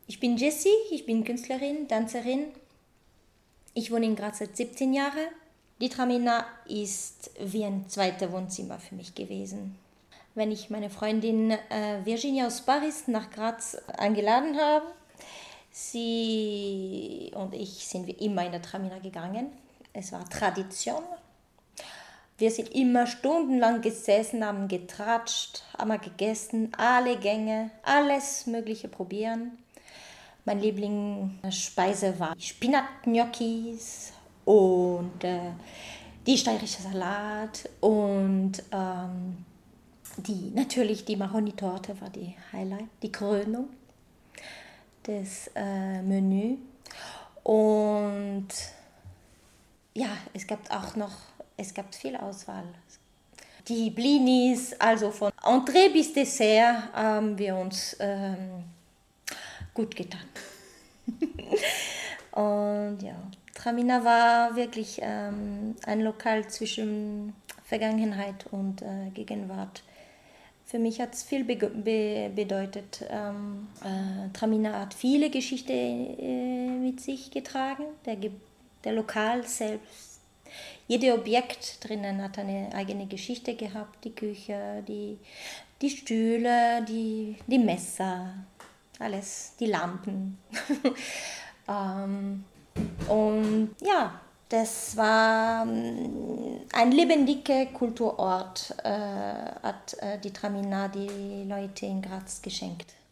Ich bin Jessie, ich bin Künstlerin, Tänzerin. Ich wohne in Graz seit 17 Jahren. Die Tramina ist wie ein zweites Wohnzimmer für mich gewesen. Wenn ich meine Freundin Virginia aus Paris nach Graz eingeladen habe, sie und ich sind wir immer in der Tramina gegangen. Es war Tradition. Wir sind immer stundenlang gesessen, haben getratscht, haben gegessen, alle Gänge, alles Mögliche probieren. Mein Lieblingsspeise war Spinat-Gnocchis und die steirische Salat und natürlich die Maroni-Torte war die Highlight, die Krönung des Menü. Und ja, es gab viel Auswahl. Die Blinis, also von Entree bis Dessert, haben wir uns gut getan. Und ja, Tramina war wirklich ein Lokal zwischen Vergangenheit und Gegenwart. Für mich hat es viel bedeutet. Tramina hat viele Geschichten mit sich getragen. Der Lokal selbst, jedes Objekt drinnen hat eine eigene Geschichte gehabt. Die Küche, die Stühle, die Messer, alles, die Lampen. Und ja, das war ein lebendiger Kulturort, hat die Tramina die Leute in Graz geschenkt.